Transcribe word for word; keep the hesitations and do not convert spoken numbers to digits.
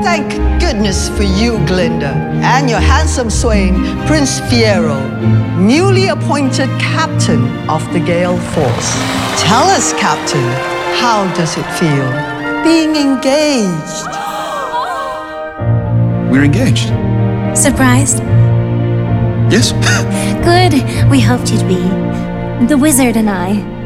Thank goodness for you, Glinda, and your handsome swain, Prince Fiero, newly appointed captain of the Gale Force. Tell us, Captain, how does it feel being engaged? We're engaged. Surprised? Yes. Good. We hoped you'd be. The wizard and I.